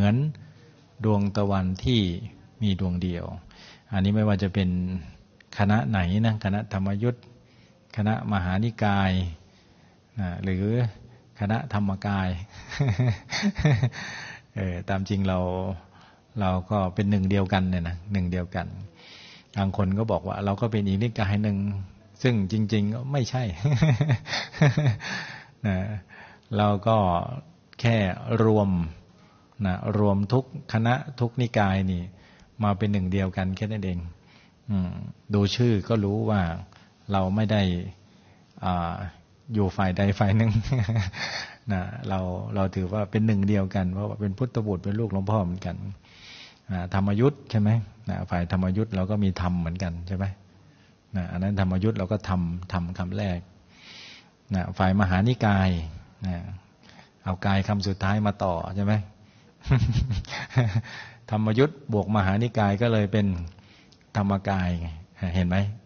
อนดวงตะวันที่มีดวงเดียวอันนี้ไม่ว่าจะเป็นคณะไหนนะคณะธรรมยุทธคณะมหานิกายนะหรือคณะธรรมกาย ตามจริงเราก็เป็นหนึ่งเดียวกันเนี่ยนะหนึ่งเดียวกันบางคนก็บอกว่าเราก็เป็นอีกนิกายหนึ่งซึ่งจริงๆก็ไม่ใช่ นะเราก็แค่รวมทุกคณะทุกนิกายนี่มาเป็นหนึ่งเดียวกันแค่นั้นเองดูชื่อก็รู้ว่าเราไม่ได้อยู่ฝ่ายใดฝ่ายหนึ่ง นะเราถือว่าเป็นหนึ่งเดียวกันเพราะว่าเป็นพุทธบุตรเป็นลูกหลวงพ่อเหมือนกันธรรมยุทธใช่ไหมฝ่ายธรรมยุทธเราก็มีธรรมเหมือนกันใช่ไหมอันนั้นธรรมยุทธเราก็ทำคำแรกฝ่ายมหานิกายเอากายคำสุดท้ายมาต่อใช่ไหม ธรรมยุทธบวกมหานิกายก็เลยเป็นธรรมกายเห็นไหม